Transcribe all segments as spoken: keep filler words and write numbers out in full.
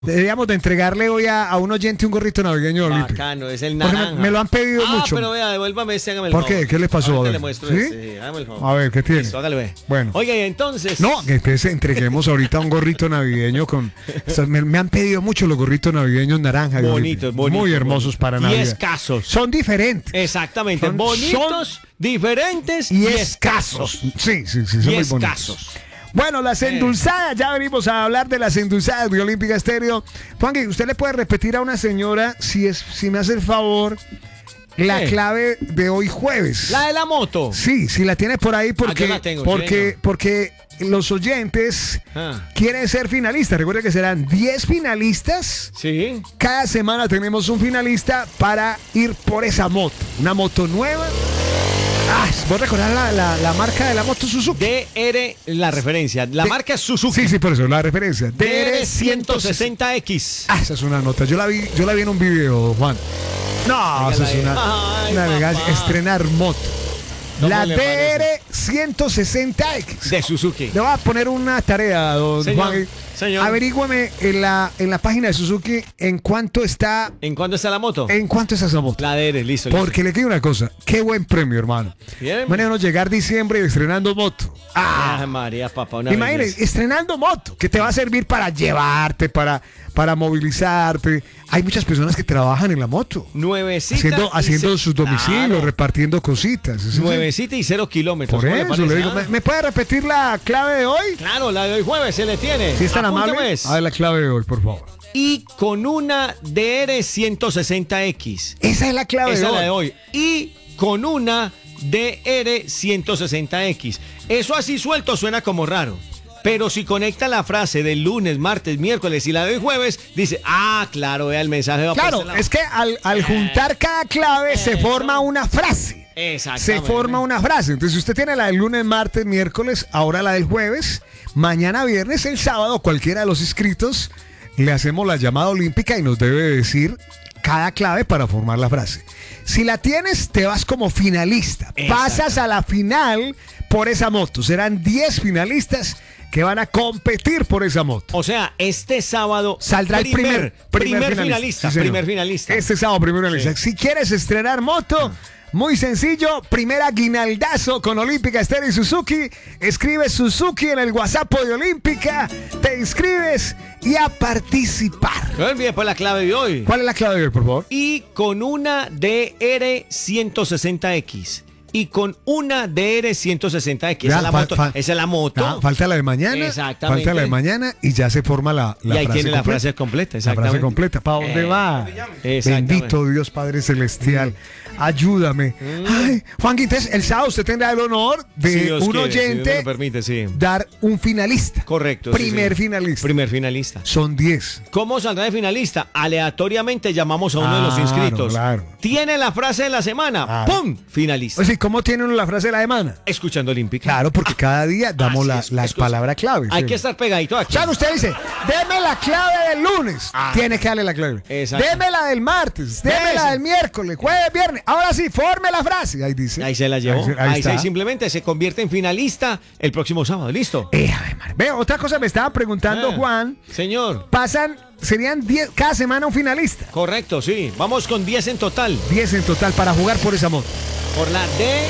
Deberíamos de entregarle hoy a, a un oyente un gorrito navideño olímpico. Bacano, es el Porque naranja. me, me lo han pedido ah, mucho. pero vea, devuélvame este, hágame el ¿Por favor. qué? ¿Qué le pasó? Ahorita A ver. le muestro ¿Sí? este, sí, hágame el favor. A ver, ¿qué tiene? Listo, hágale, ve. Bueno. Oiga, y entonces... No, que pues, entreguemos ahorita un gorrito navideño con... O sea, me, me han pedido mucho los gorritos navideños naranja. y Bonitos, olímpicos. bonitos. Muy hermosos bonitos. para Y Navidad. escasos. Son diferentes. Exactamente, Son- bonitos, son- diferentes Y, y, escasos. escasos. Sí, sí, sí, son Y muy bonitos. escasos. Bueno, las endulzadas, ya venimos a hablar de las endulzadas de Olímpica Estéreo. Juanqui, ¿usted le puede repetir a una señora, si es, si me hace el favor, la ¿Qué? clave de hoy jueves? La de la moto. Sí, si la tiene por ahí porque, Ah, yo la tengo, porque, señor. porque los oyentes Ah. quieren ser finalistas. Recuerden que serán diez finalistas. Sí. Cada semana tenemos un finalista para ir por esa moto. Una moto nueva. Ah, ¿vos recordás la, la, la marca de la moto Suzuki? D R, la referencia. La De- marca es Suzuki. Sí, sí, por eso, la referencia. D R D R ciento ciento sesenta. sesenta X. Ah, esa es una nota. Yo la vi, yo la vi en un video, Juan. No, esa es Dígala una, ahí. una Ay, elegancia. papá. Estrenar moto. ¿Cómo La le D R ciento sesenta X. De Suzuki. Le voy a poner una tarea, don Señor, Juan. señor. Averígüeme en la, en la página de Suzuki en cuánto está, ¿En cuánto está la moto? en cuánto está esa moto. La D R, listo. listo. Porque le digo una cosa, qué buen premio, hermano. Bien. Mañana llegar diciembre y estrenando moto. Ah, Ah, María, papá, una imagínate, belleza. estrenando moto, que te va a servir para llevarte, para, para movilizarte. Hay muchas personas que trabajan en la moto, Nuevecita. haciendo, y haciendo ce- sus domicilios, Claro. repartiendo cositas. Eso- Nuevecita y cero kilómetros. Por ¿cómo le eso parece, le digo, ah? ¿me, me puede repetir la clave de hoy? Claro, la de hoy jueves se le tiene. Si es tan Apúnteme amable. es. A ver la clave de hoy, por favor. Y con una D R ciento sesenta X. Esa es la clave Esa de es hoy. la de hoy. Y con una D R ciento sesenta X. Eso así suelto suena como raro. Pero si conecta la frase del lunes, martes, miércoles y la de hoy jueves, dice, ah, claro, vea el mensaje. va por Claro, ese lado. es que al, al juntar cada clave se Eso. forma una frase. Exactamente. Se forma una frase. Entonces, si usted tiene la del lunes, martes, miércoles, ahora la del jueves, mañana viernes, el sábado, cualquiera de los inscritos, le hacemos la llamada olímpica y nos debe decir cada clave para formar la frase. Si la tienes, te vas como finalista. Exacto. Pasas a la final por esa moto. Serán diez finalistas que van a competir por esa moto. O sea, este sábado Saldrá el primer, primer, finalista. Sí, señor. primer finalista. Este sábado, primer finalista. Si quieres estrenar moto, muy sencillo, primer aguinaldazo con Olímpica Estéreo y Suzuki. Escribe Suzuki en el WhatsApp de Olímpica, te inscribes y a participar. No olvides pues la clave de hoy. ¿Cuál es la clave de hoy, por favor? Y con una D R ciento sesenta X. Y con una D R ciento sesenta X. Esa Ya, es la fa- moto. fa- Esa es la moto. Ah, falta la de mañana. Exactamente. Falta la de mañana y ya se forma la, la y ahí frase tiene la completa. frase completa. La Exactamente. frase completa. ¿Para dónde Eh, va? exactamente. Bendito Dios Padre Celestial. Ayúdame. Ay, Juan Quintés, el sábado usted tendrá el honor de Si Dios un quiere, si Dios me oyente lo permite, sí. dar un finalista. Correcto. sí, Primer sí. finalista. Primer finalista. Son diez. ¿Cómo saldrá de finalista? Aleatoriamente llamamos a uno de los Claro, inscritos. claro. Tiene la frase de la semana. Claro. ¡Pum! Finalista. O sea, ¿cómo tiene uno la frase de la semana? Escuchando Olímpica. Claro, porque cada día damos Así la, es. la Escucha, palabra clave. Hay sí. que estar pegadito O aquí. sea, usted dice, deme la clave del lunes. Ah. Tiene que darle la clave. Exacto. Deme la del martes. Deme Deme la ese. del miércoles, jueves, viernes. Ahora sí, forme la frase. Ahí dice. Ahí se la llevó. Ahí, se- ahí Ahí, está. se simplemente se convierte en finalista el próximo sábado. ¿Listo? Eh, a ver, madre. Ve, otra cosa me estaba preguntando Ah, Juan. Señor. Pasan, serían diez cada semana un finalista. Correcto, sí. Vamos con diez en total. diez en total para jugar por esa moto. Por la D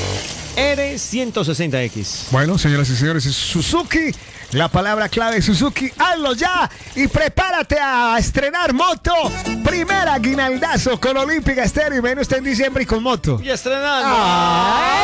R ciento sesenta X. Bueno, señoras y señores, es Suzuki. La palabra clave Suzuki, hazlo ya y prepárate a estrenar moto. Primer aguinaldazo con Olímpica Estéreo. Y ven usted en diciembre y con moto. Y estrenando. Ah.